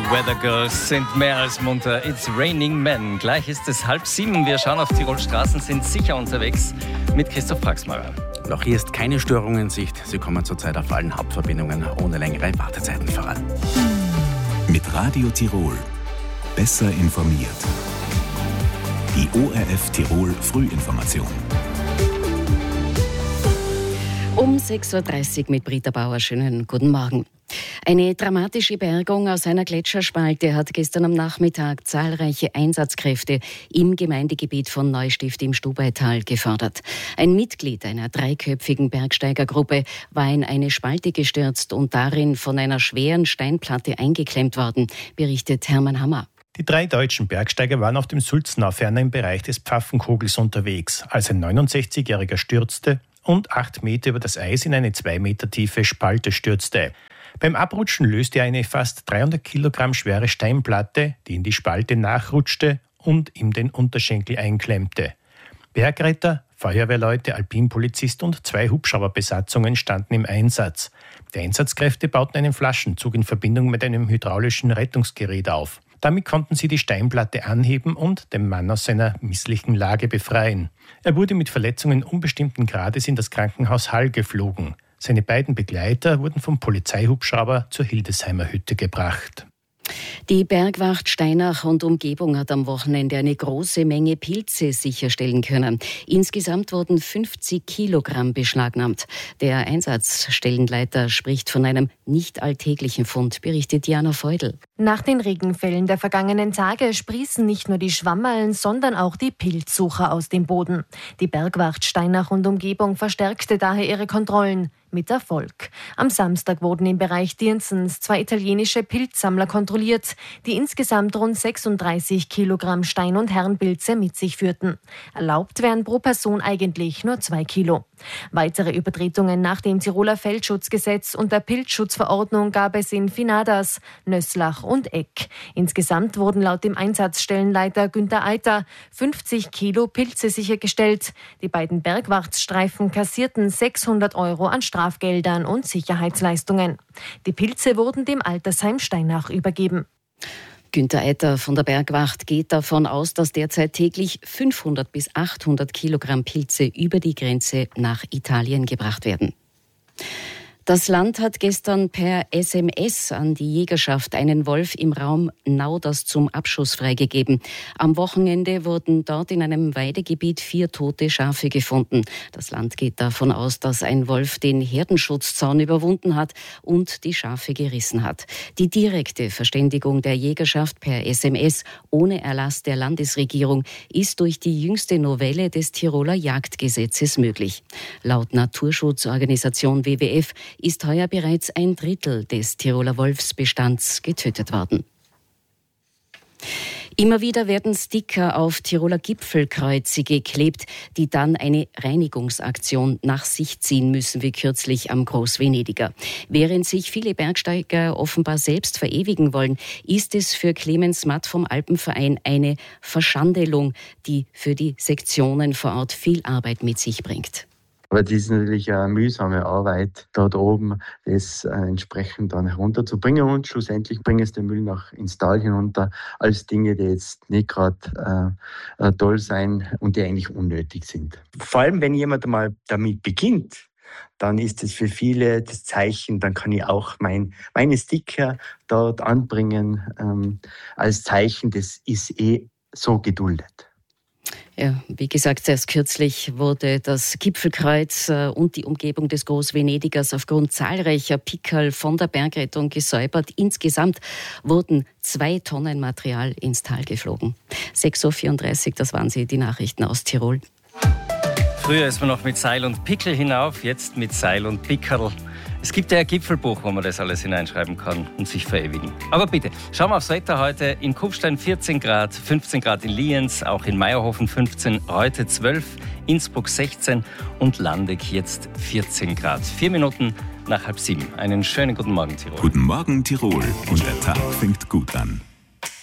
Weather Girls sind mehr als munter. It's raining men. Gleich ist es 6:30. Wir schauen auf Tirol Straßen, sind sicher unterwegs mit Christoph Praxmacher. Auch hier ist keine Störung in Sicht. Sie kommen zurzeit auf allen Hauptverbindungen ohne längere Wartezeiten voran. Mit Radio Tirol. Besser informiert. Die ORF Tirol Frühinformation. Um 6.30 Uhr mit Britta Bauer. Schönen guten Morgen. Eine dramatische Bergung aus einer Gletscherspalte hat gestern am Nachmittag zahlreiche Einsatzkräfte im Gemeindegebiet von Neustift im Stubaital gefordert. Ein Mitglied einer dreiköpfigen Bergsteigergruppe war in eine Spalte gestürzt und darin von einer schweren Steinplatte eingeklemmt worden, berichtet Hermann Hammer. Die 3 deutschen Bergsteiger waren auf dem Sulznau ferner im Bereich des Pfaffenkogels unterwegs, als ein 69-Jähriger stürzte und 8 Meter über das Eis in eine 2 Meter tiefe Spalte stürzte. Beim Abrutschen löste er eine fast 300 Kilogramm schwere Steinplatte, die in die Spalte nachrutschte und ihm den Unterschenkel einklemmte. Bergretter, Feuerwehrleute, Alpinpolizist und 2 Hubschrauberbesatzungen standen im Einsatz. Die Einsatzkräfte bauten einen Flaschenzug in Verbindung mit einem hydraulischen Rettungsgerät auf. Damit konnten sie die Steinplatte anheben und den Mann aus seiner misslichen Lage befreien. Er wurde mit Verletzungen unbestimmten Grades in das Krankenhaus Hall geflogen. Seine beiden Begleiter wurden vom Polizeihubschrauber zur Hildesheimer Hütte gebracht. Die Bergwacht Steinach und Umgebung hat am Wochenende eine große Menge Pilze sicherstellen können. Insgesamt wurden 50 Kilogramm beschlagnahmt. Der Einsatzstellenleiter spricht von einem nicht alltäglichen Fund, berichtet Diana Feudel. Nach den Regenfällen der vergangenen Tage sprießen nicht nur die Schwammerln, sondern auch die Pilzsucher aus dem Boden. Die Bergwacht Steinach und Umgebung verstärkte daher ihre Kontrollen. Mit Erfolg. Am Samstag wurden im Bereich Dirnzens 2 italienische Pilzsammler kontrolliert, die insgesamt rund 36 Kilogramm Stein- und Herrenpilze mit sich führten. Erlaubt wären pro Person eigentlich nur 2 Kilo. Weitere Übertretungen nach dem Tiroler Feldschutzgesetz und der Pilzschutzverordnung gab es in Finadas, Nösslach und Eck. Insgesamt wurden laut dem Einsatzstellenleiter Günther Eiter 50 Kilo Pilze sichergestellt. Die beiden Bergwachtsstreifen kassierten 600 € an Strafgeldern und Sicherheitsleistungen. Die Pilze wurden dem Altersheim Steinach übergeben. Günther Eiter von der Bergwacht geht davon aus, dass derzeit täglich 500 bis 800 Kilogramm Pilze über die Grenze nach Italien gebracht werden. Das Land hat gestern per SMS an die Jägerschaft einen Wolf im Raum Nauders zum Abschuss freigegeben. Am Wochenende wurden dort in einem Weidegebiet 4 tote Schafe gefunden. Das Land geht davon aus, dass ein Wolf den Herdenschutzzaun überwunden hat und die Schafe gerissen hat. Die direkte Verständigung der Jägerschaft per SMS ohne Erlass der Landesregierung ist durch die jüngste Novelle des Tiroler Jagdgesetzes möglich. Laut Naturschutzorganisation WWF ist heuer bereits 1/3 des Tiroler Wolfsbestands getötet worden. Immer wieder werden Sticker auf Tiroler Gipfelkreuze geklebt, die dann eine Reinigungsaktion nach sich ziehen müssen, wie kürzlich am Großvenediger. Während sich viele Bergsteiger offenbar selbst verewigen wollen, ist es für Clemens Matt vom Alpenverein eine Verschandelung, die für die Sektionen vor Ort viel Arbeit mit sich bringt. Aber das ist natürlich eine mühsame Arbeit, dort oben das entsprechend dann herunterzubringen und schlussendlich bringen es den Müll noch ins Tal hinunter, als Dinge, die jetzt nicht gerade toll sein und die eigentlich unnötig sind. Vor allem, wenn jemand mal damit beginnt, dann ist es für viele das Zeichen, dann kann ich auch meine Sticker dort anbringen als Zeichen, das ist so geduldet. Ja, wie gesagt, erst kürzlich wurde das Gipfelkreuz und die Umgebung des Großvenedigers aufgrund zahlreicher Pickerl von der Bergrettung gesäubert. Insgesamt wurden 2 Tonnen Material ins Tal geflogen. 6.34 Uhr, das waren sie, die Nachrichten aus Tirol. Früher ist man noch mit Seil und Pickel hinauf, jetzt mit Seil und Pickerl. Es gibt ja ein Gipfelbuch, wo man das alles hineinschreiben kann und sich verewigen. Aber bitte, schauen wir aufs Wetter heute. In Kufstein 14 Grad, 15 Grad in Lienz, auch in Meierhofen 15, heute 12, Innsbruck 16 und Landeck jetzt 14 Grad. 4 Minuten nach 6:30. Einen schönen guten Morgen, Tirol. Guten Morgen, Tirol. Und der Tag fängt gut an.